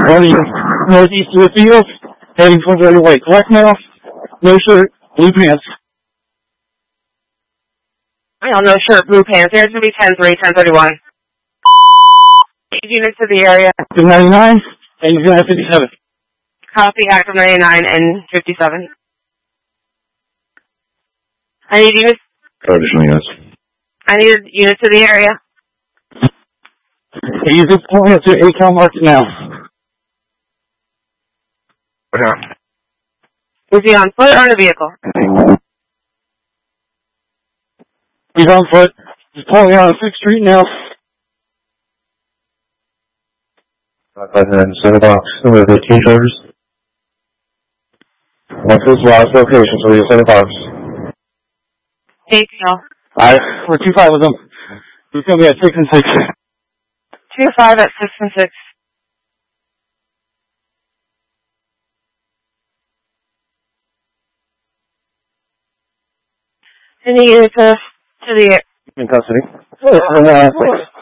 running northeast of the field, heading towards right away. Black male, no shirt, blue pants. No shirt, blue pants. There's going to be 10-3, 1031. Units to the area. 99, and you're going to have 57. Copy, active 99 and 57. I need units. Additional units. I need units to the area. He's pulling up to 8 cal marks now. Okay. Is he on foot or in a vehicle? He's on foot. He's pulling out on 6th Street now. And then send a box with the t-shirts. What's his last location, so you send a box. 8 cal. Alright, we're 2-5 with him. He's going to be at 6 and 6. 2-5 at 6 and 6. Any units to the In custody.